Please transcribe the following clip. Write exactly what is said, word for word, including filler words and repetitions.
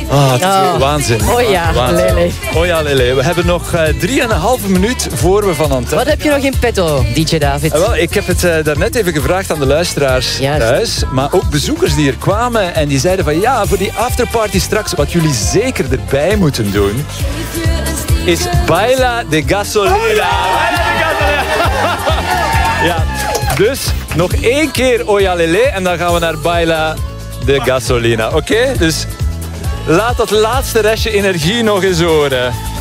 Ah, het is Oh. waanzin. Oh ja, Waanzin. Lele. Oh ja, Lele. We hebben nog uh, drieënhalve minuut voor we van Antwerpen. Wat heb je nog in petto, D J David? Uh, wel, ik heb het uh, daarnet even gevraagd aan de luisteraars Juist. thuis. Maar ook bezoekers die er kwamen en die zeiden van ja, voor die afterparty straks, wat jullie zeker erbij moeten doen, is Baila de Gasolina. Baila de Gasolina. Ja, dus nog één keer Oya Lele en dan gaan we naar Baila de Gasolina. Oké? Okay? Dus laat dat laatste restje energie nog eens horen.